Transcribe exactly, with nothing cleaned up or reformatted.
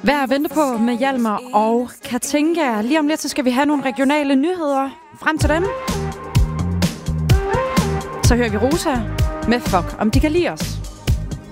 Hvad at vente på med Hjalmar og Katinka. Lige om lidt, så skal vi have nogle regionale nyheder. Frem til dem. Så hører vi Rosa med Fuck, om de kan lide os.